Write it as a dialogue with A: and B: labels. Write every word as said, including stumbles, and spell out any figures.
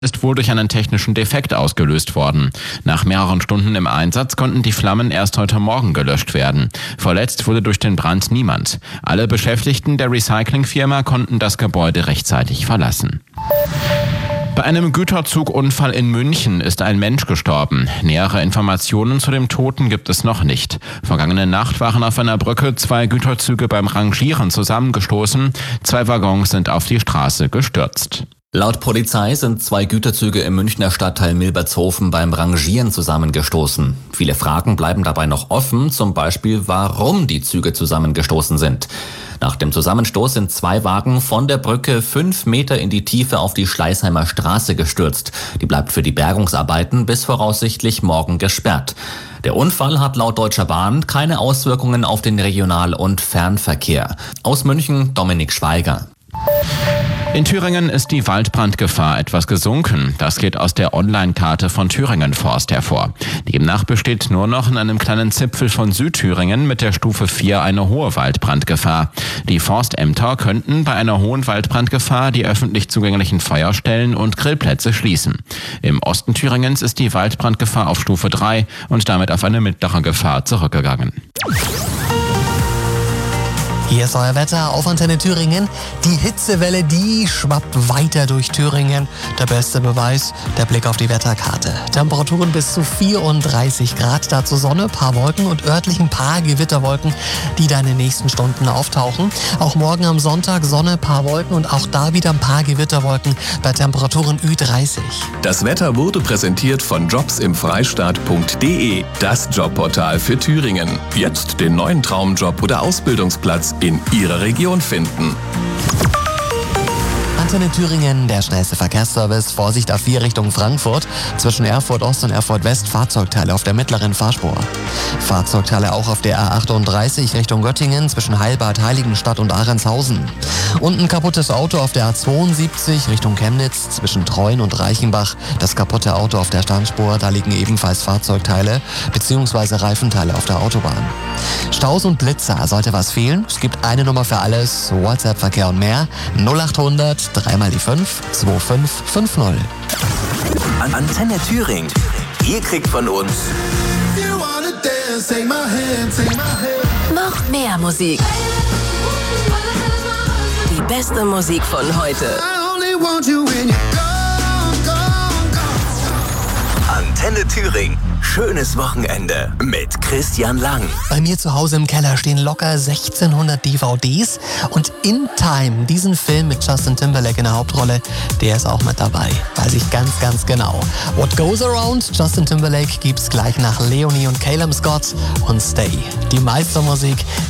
A: ist wohl durch einen technischen Defekt ausgelöst worden. Nach mehreren Stunden im Einsatz konnten die Flammen erst heute Morgen gelöscht werden. Verletzt wurde durch den Brand niemand. Alle Beschäftigten der Recyclingfirma konnten das Gebäude rechtzeitig verlassen. Bei einem Güterzugunfall in München ist ein Mensch gestorben. Nähere Informationen zu dem Toten gibt es noch nicht. Vergangene Nacht waren auf einer Brücke zwei Güterzüge beim Rangieren zusammengestoßen. Zwei Waggons sind auf die Straße gestürzt.
B: Laut Polizei sind zwei Güterzüge im Münchner Stadtteil Milbertshofen beim Rangieren zusammengestoßen. Viele Fragen bleiben dabei noch offen, zum Beispiel warum die Züge zusammengestoßen sind. Nach dem Zusammenstoß sind zwei Wagen von der Brücke fünf Meter in die Tiefe auf die Schleißheimer Straße gestürzt. Die bleibt für die Bergungsarbeiten bis voraussichtlich morgen gesperrt. Der Unfall hat laut Deutscher Bahn keine Auswirkungen auf den Regional- und Fernverkehr. Aus München Dominik Schweiger.
A: In Thüringen ist die Waldbrandgefahr etwas gesunken. Das geht aus der Online-Karte von Thüringen Forst hervor. Demnach besteht nur noch in einem kleinen Zipfel von Südthüringen mit der Stufe vier eine hohe Waldbrandgefahr. Die Forstämter könnten bei einer hohen Waldbrandgefahr die öffentlich zugänglichen Feuerstellen und Grillplätze schließen. Im Osten Thüringens ist die Waldbrandgefahr auf Stufe drei und damit auf eine mittlere Gefahr zurückgegangen.
C: Hier ist euer Wetter auf Antenne Thüringen. Die Hitzewelle, die schwappt weiter durch Thüringen. Der beste Beweis, der Blick auf die Wetterkarte. Temperaturen bis zu vierunddreißig Grad, dazu Sonne, paar Wolken und örtlich ein paar Gewitterwolken, die da in den nächsten Stunden auftauchen. Auch morgen am Sonntag Sonne, paar Wolken und auch da wieder ein paar Gewitterwolken bei Temperaturen Ü dreißig.
D: Das Wetter wurde präsentiert von jobs im freistaat punkt de, das Jobportal für Thüringen. Jetzt den neuen Traumjob oder Ausbildungsplatz in Ihrer Region finden.
C: Antenne Thüringen, der schnellste Verkehrsservice. Vorsicht A vier Richtung Frankfurt. Zwischen Erfurt Ost und Erfurt West Fahrzeugteile auf der mittleren Fahrspur. Fahrzeugteile auch auf der A achtunddreißig Richtung Göttingen zwischen Heilbad, Heiligenstadt und Ahrentshausen. Und ein kaputtes Auto auf der A zweiundsiebzig Richtung Chemnitz zwischen Treuen und Reichenbach. Das kaputte Auto auf der Standspur, da liegen ebenfalls Fahrzeugteile bzw. Reifenteile auf der Autobahn. Staus und Blitzer, sollte was fehlen? Es gibt eine Nummer für alles, WhatsApp-Verkehr und mehr. null achthundert, dreimal die fünf, zwei fünf fünf null.
E: An Antenne Thüringen. Ihr kriegt von uns
F: noch mehr Musik. Die beste Musik von heute.
E: Antenne Thüringen. Schönes Wochenende mit Christian Lang.
C: Bei mir zu Hause im Keller stehen locker sechzehnhundert D V Ds und In Time, diesen Film mit Justin Timberlake in der Hauptrolle, der ist auch mit dabei. Weiß ich ganz, ganz genau. What Goes Around, Justin Timberlake, gibt's gleich nach Leonie und Caleb Scott und Stay. Die Meistermusik,